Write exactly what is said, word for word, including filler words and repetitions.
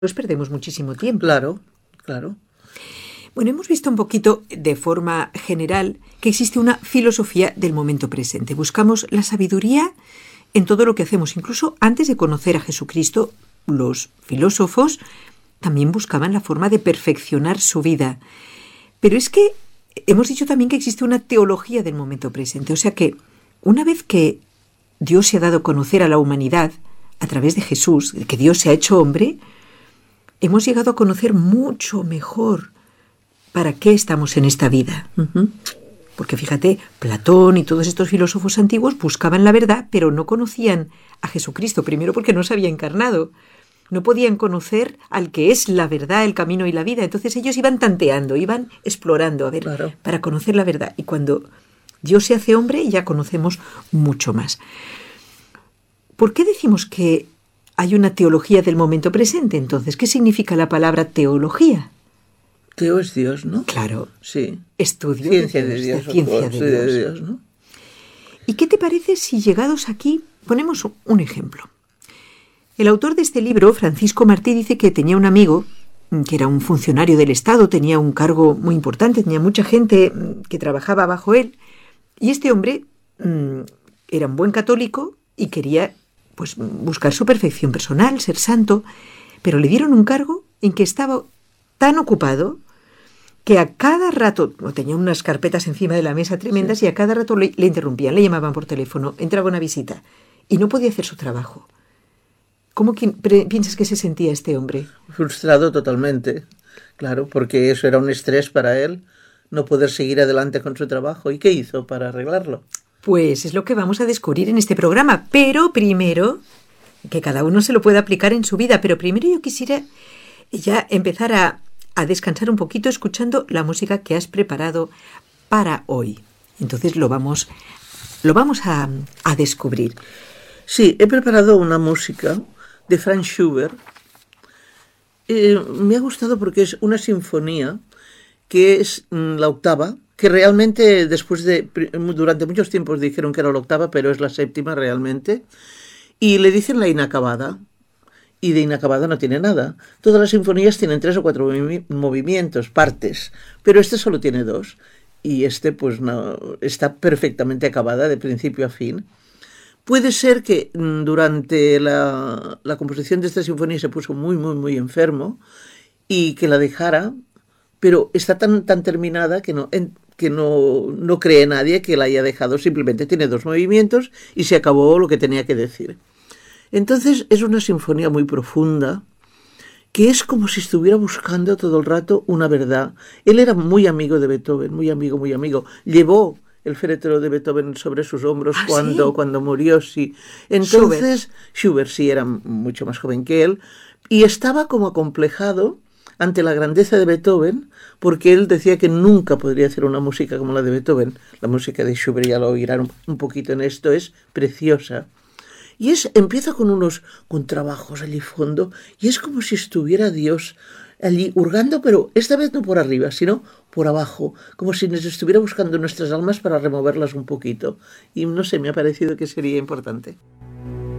Pues perdemos muchísimo tiempo. Claro, claro. Bueno, hemos visto un poquito de forma general que existe una filosofía del momento presente. Buscamos la sabiduría en todo lo que hacemos. Incluso antes de conocer a Jesucristo, los filósofos también buscaban la forma de perfeccionar su vida. Pero es que hemos dicho también que existe una teología del momento presente. O sea que una vez que Dios se ha dado a conocer a la humanidad a través de Jesús, que Dios se ha hecho hombre, hemos llegado a conocer mucho mejor para qué estamos en esta vida. Uh-huh. Porque fíjate, Platón y todos estos filósofos antiguos buscaban la verdad, pero no conocían a Jesucristo, primero porque no se había encarnado. No podían conocer al que es la verdad, el camino y la vida. Entonces ellos iban tanteando, iban explorando, a ver, claro, para conocer la verdad. Y cuando Dios se hace hombre, ya conocemos mucho más. ¿Por qué decimos que hay una teología del momento presente? Entonces, ¿qué significa la palabra teología? Teo es Dios, ¿no? Claro. Sí. Estudio ciencia de Dios. De ciencia de Dios. de Dios, ¿no? ¿Y qué te parece si llegados aquí ponemos un ejemplo? El autor de este libro, Francisco Martí, dice que tenía un amigo que era un funcionario del Estado, tenía un cargo muy importante, tenía mucha gente que trabajaba bajo él, y este hombre mmm, era un buen católico y quería pues buscar su perfección personal, ser santo, pero le dieron un cargo en que estaba tan ocupado que a cada rato, tenía unas carpetas encima de la mesa tremendas, sí, y a cada rato le, le interrumpían, le llamaban por teléfono, entraba una visita y no podía hacer su trabajo. ¿Cómo que, pre, piensas que se sentía este hombre? Frustrado totalmente, claro, porque eso era un estrés para él, no poder seguir adelante con su trabajo. ¿Y qué hizo para arreglarlo? Pues es lo que vamos a descubrir en este programa, pero primero, que cada uno se lo pueda aplicar en su vida, pero primero yo quisiera ya empezar a, a descansar un poquito escuchando la música que has preparado para hoy. Entonces lo vamos, lo vamos a, a descubrir. Sí, he preparado una música de Franz Schubert. Eh, me ha gustado porque es una sinfonía que es mm, la octava, que realmente después de, durante muchos tiempos dijeron que era la octava, pero es la séptima realmente, y le dicen la inacabada, y de inacabada no tiene nada. Todas las sinfonías tienen tres o cuatro movi- movimientos, partes, pero este solo tiene dos, y este pues no, está perfectamente acabada de principio a fin. Puede ser que durante la, la composición de esta sinfonía se puso muy, muy, muy enfermo, y que la dejara, pero está tan, tan terminada que no... En, que no, no cree nadie que la haya dejado, simplemente tiene dos movimientos y se acabó lo que tenía que decir. Entonces es una sinfonía muy profunda, que es como si estuviera buscando todo el rato una verdad. Él era muy amigo de Beethoven, muy amigo, muy amigo. Llevó el féretro de Beethoven sobre sus hombros ¿Ah, cuando, sí? cuando murió, sí. Entonces, Schubert. Schubert sí era mucho más joven que él, y estaba como acomplejado ante la grandeza de Beethoven, porque él decía que nunca podría hacer una música como la de Beethoven. La música de Schubert, ya lo oirán un, un poquito en esto, es preciosa. Y es, empieza con unos contrabajos allí fondo, y es como si estuviera Dios allí hurgando, pero esta vez no por arriba, sino por abajo, como si nos estuviera buscando nuestras almas para removerlas un poquito. Y no sé, me ha parecido que sería importante.